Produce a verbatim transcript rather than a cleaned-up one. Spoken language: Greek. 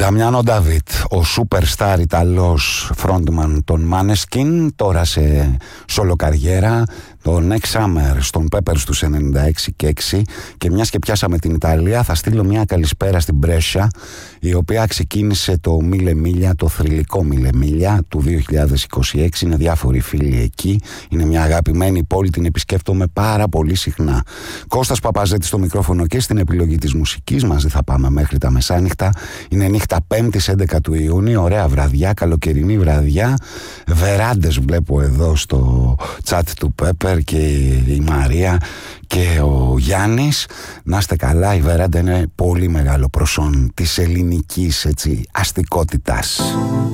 Νταμιάνο Ντάβιτ, ο superstar Ιταλός frontman των Maneskin, τώρα σε solo καριέρα, το Next Summer στον Peppers τους ενενήντα έξι και έξι. Και μιας και πιάσαμε την Ιταλία, θα στείλω μια καλησπέρα στην Μπρέσια, η οποία ξεκίνησε το Μίλε Μίλια, το θρυλικό Μίλε Μίλια του δύο χιλιάδες είκοσι έξι. Είναι διάφοροι φίλοι εκεί, είναι μια αγαπημένη πόλη, την επισκέπτομαι πάρα πολύ συχνά. Κώστας Παπαζέτης στο μικρόφωνο και στην επιλογή της μουσικής, μαζί θα πάμε μέχρι τα μεσάνυχτα. Είναι νύχτα Πέμπτης έντεκα του Ιούνιου, ωραία βραδιά, καλοκαιρινή βραδιά. Βεράντες βλέπω εδώ στο chat του Pepper, και η Μαρία και ο Γιάννης. Να είστε καλά, η βεράντα είναι πολύ μεγάλο προσόν της ελληνικής, έτσι, αστικότητας.